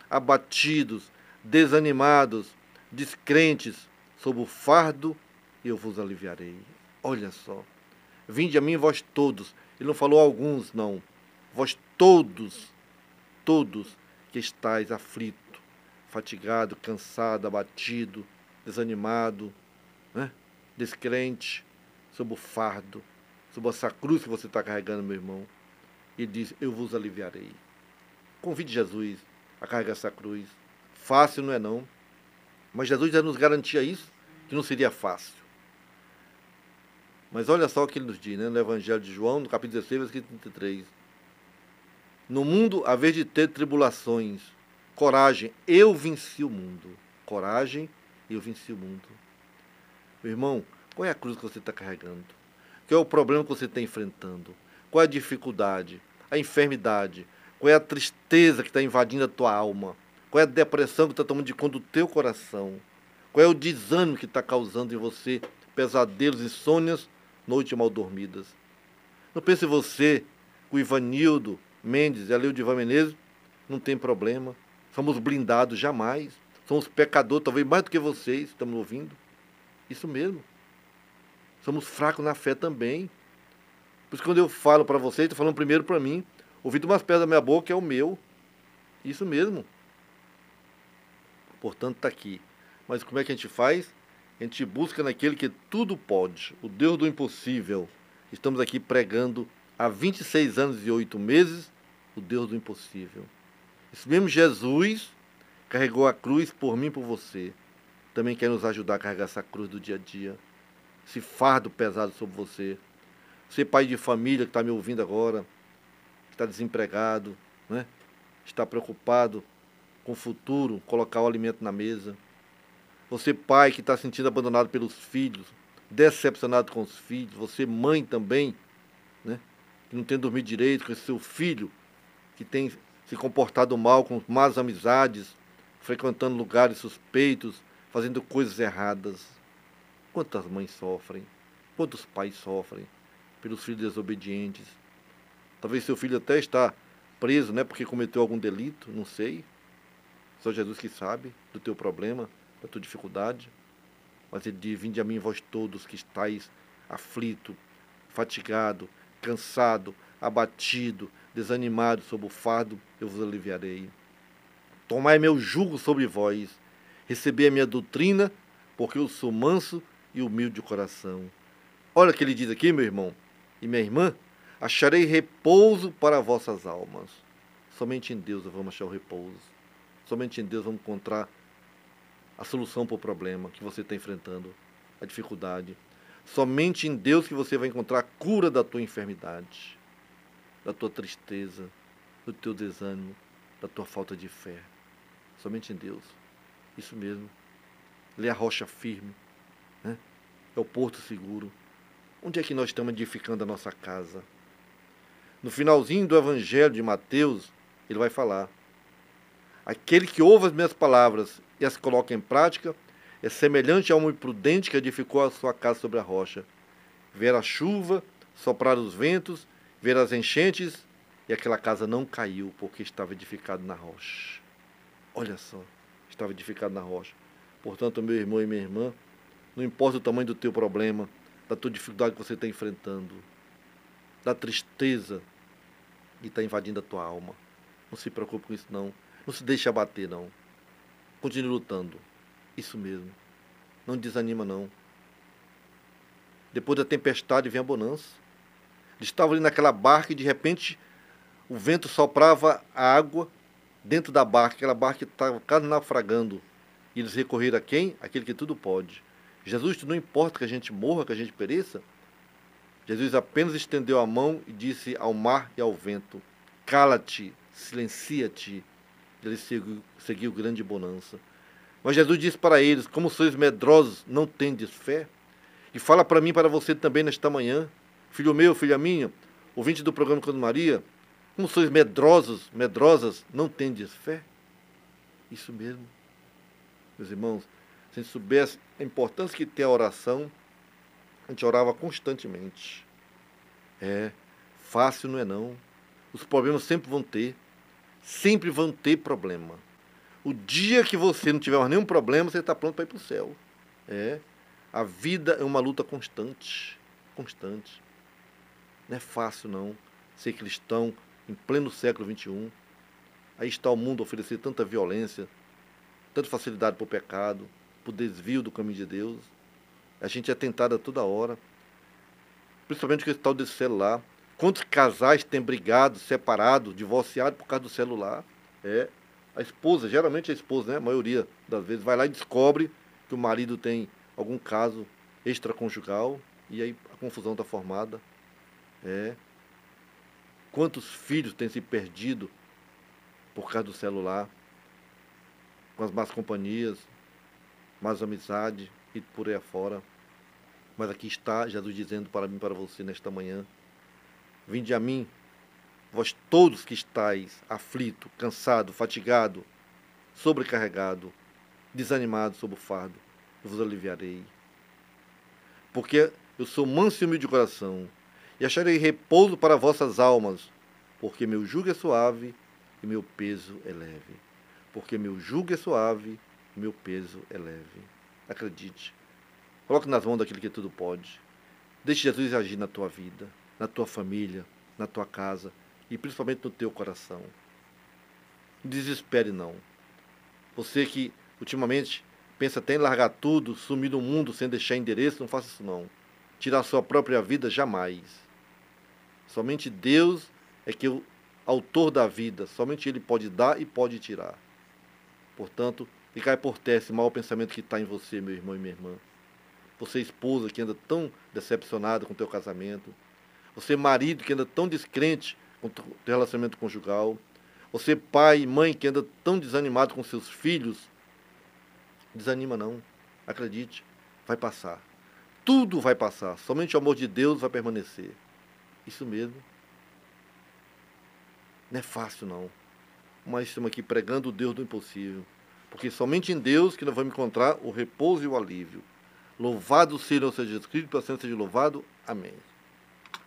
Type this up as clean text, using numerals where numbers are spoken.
abatidos, desanimados, descrentes, sob o fardo, eu vos aliviarei. Olha só. Vinde a mim, vós todos. Ele não falou alguns, não. Vós todos, todos que estáis aflito, fatigado, cansado, abatido, desanimado, né? Descrente, sob o fardo, sob essa cruz que você está carregando, meu irmão. E diz, eu vos aliviarei. Convide Jesus a carregar essa cruz. Fácil não é não. Mas Jesus já nos garantia isso, que não seria fácil. Mas olha só o que ele nos diz, né? No Evangelho de João, no capítulo 16, versículo 33. No mundo, a vez de ter tribulações, coragem, eu venci o mundo. Coragem, eu venci o mundo. Meu irmão, qual é a cruz que você está carregando? Qual é o problema que você está enfrentando? Qual é a dificuldade? A enfermidade? Qual é a tristeza que está invadindo a tua alma? Qual é a depressão que está tomando de conta do teu coração? Qual é o desânimo que está causando em você pesadelos, insônias, noites mal dormidas? Não pense você que o Ivanildo Mendes e a Leudivan Menezes não tem problema. Somos blindados, jamais. Somos pecadores, talvez mais do que vocês, estamos ouvindo. Isso mesmo. Somos fracos na fé também. Por isso, quando eu falo para vocês, estou falando primeiro para mim. Ouvido umas pedras da minha boca é o meu. Isso mesmo. Portanto, está aqui. Mas como é que a gente faz? A gente busca naquele que tudo pode, o Deus do impossível. Estamos aqui pregando há 26 anos e 8 meses o Deus do impossível. Esse mesmo Jesus carregou a cruz por mim e por você. Também quer nos ajudar a carregar essa cruz do dia a dia. Esse fardo pesado sobre você. Você, pai de família que está me ouvindo agora, que está desempregado, né? Está preocupado com o futuro, colocar o alimento na mesa. Você, pai, que está se sentindo abandonado pelos filhos, decepcionado com os filhos. Você, mãe também, né? Que não tem dormido direito com esse seu filho, que tem se comportado mal com más amizades, frequentando lugares suspeitos, fazendo coisas erradas. Quantas mães sofrem? Quantos pais sofrem pelos filhos desobedientes? Talvez seu filho até está preso, né, porque cometeu algum delito, não sei. Só Jesus que sabe do teu problema, da tua dificuldade. Mas ele diz, vinde a mim vós todos que estáis aflito, fatigado, cansado, abatido, desanimado sob o fardo, eu vos aliviarei. Tomai meu jugo sobre vós, recebei a minha doutrina, porque eu sou manso e humilde de coração. Olha o que ele diz aqui, meu irmão e minha irmã, acharei repouso para vossas almas. Somente em Deus vamos achar o repouso. Somente em Deus vamos encontrar a solução para o problema que você está enfrentando, a dificuldade. Somente em Deus que você vai encontrar a cura da tua enfermidade, da tua tristeza, do teu desânimo, da tua falta de fé. Somente em Deus. Isso mesmo. Ele é a rocha firme, né? É o porto seguro. Onde é que nós estamos edificando a nossa casa? No finalzinho do Evangelho de Mateus, ele vai falar: aquele que ouve as minhas palavras e as coloca em prática é semelhante a um imprudente que edificou a sua casa sobre a rocha. Ver a chuva, soprar os ventos, ver as enchentes, e aquela casa não caiu, porque estava edificado na rocha. Olha só, estava edificado na rocha. Portanto, meu irmão e minha irmã, não importa o tamanho do teu problema, da tua dificuldade que você está enfrentando, da tristeza que está invadindo a tua alma, não se preocupe com isso não. Não se deixe abater não. Continue lutando. Isso mesmo. Não desanima não. Depois da tempestade vem a bonança. Eles estavam ali naquela barca e de repente o vento soprava a água dentro da barca. Aquela barca estava quase naufragando. E eles recorreram a quem? Aquele que tudo pode. Jesus, não importa que a gente morra, que a gente pereça. Jesus apenas estendeu a mão e disse ao mar e ao vento: cala-te, silencia-te. Ele seguiu grande bonança. Mas Jesus disse para eles: como sois medrosos, não tendes fé? E fala para mim e para você também nesta manhã, filho meu, filha minha, ouvinte do programa Quando Maria, como sois medrosos, medrosas, não tendes fé? Isso mesmo, meus irmãos. Se a gente soubesse a importância que tem a oração, a gente orava constantemente. Fácil não é não. Os problemas sempre vão ter problema. O dia que você não tiver mais nenhum problema, você está pronto para ir para o céu. É. A vida é uma luta constante. Constante. Não é fácil, não, ser cristão em pleno século XXI. Aí está o mundo a oferecer tanta violência, tanta facilidade para o pecado, para o desvio do caminho de Deus. A gente é tentado a toda hora, principalmente com esse tal desse celular. Quantos casais têm brigado, separado, divorciado por causa do celular? É. A esposa, geralmente a esposa, né, a maioria das vezes, vai lá e descobre que o marido tem algum caso extraconjugal e aí a confusão está formada. É. Quantos filhos têm se perdido por causa do celular, com as más companhias, más amizade e por aí afora. Mas aqui está Jesus dizendo para mim e para você nesta manhã: vinde a mim, vós todos que estáis aflito, cansado, fatigado, sobrecarregado, desanimado sob o fardo, eu vos aliviarei. Porque eu sou manso e humilde de coração, e acharei repouso para vossas almas, porque meu jugo é suave e meu peso é leve. Porque meu jugo é suave e meu peso é leve. Acredite. Coloque nas mãos daquele que tudo pode. Deixe Jesus agir na tua vida, na tua família, na tua casa e principalmente no teu coração. Não desespere, não. Você que ultimamente pensa até em largar tudo, sumir do mundo sem deixar endereço, não faça isso, não. Tirar a sua própria vida, jamais. Somente Deus é que é o autor da vida. Somente Ele pode dar e pode tirar. Portanto, e cai por terra esse mau pensamento que está em você, meu irmão e minha irmã. Você, esposa, que anda tão decepcionada com o teu casamento. Você, marido, que anda tão descrente com o teu relacionamento conjugal. Você, pai e mãe, que anda tão desanimado com seus filhos. Desanima não. Acredite, vai passar. Tudo vai passar. Somente o amor de Deus vai permanecer. Isso mesmo. Não é fácil, não. Mas estamos aqui pregando o Deus do impossível. Porque somente em Deus que nós vamos encontrar o repouso e o alívio. Louvado seja o Senhor Jesus Cristo, para sempre seja louvado. Amém.